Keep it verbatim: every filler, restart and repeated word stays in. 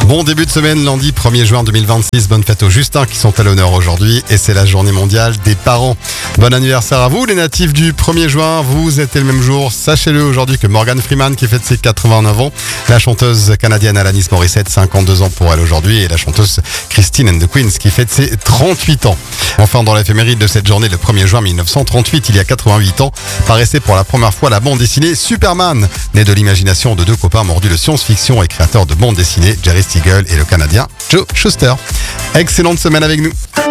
Bon début de semaine, lundi premier juin deux mille vingt-six. Bonne fête aux Justins qui sont à l'honneur aujourd'hui et c'est la journée mondiale des parents. Bon anniversaire à vous les natifs du premier juin. Vous êtes le même jour, sachez-le aujourd'hui que Morgan Freeman qui fête ses quatre-vingt-neuf ans. La chanteuse canadienne Alanis Morissette, cinquante-deux ans pour elle aujourd'hui. Et la chanteuse Christine and the Queens qui fête ses trente-huit ans. Enfin, dans l'éphéméride de cette journée, le premier juin mille neuf cent trente-huit, il y a quatre-vingt-huit ans, paraissait pour la première fois la bande dessinée Superman, née de l'imagination de deux copains mordus de science-fiction et créateurs de bande dessinée, Jerry Siegel et le Canadien Joe Shuster. Excellente semaine avec nous.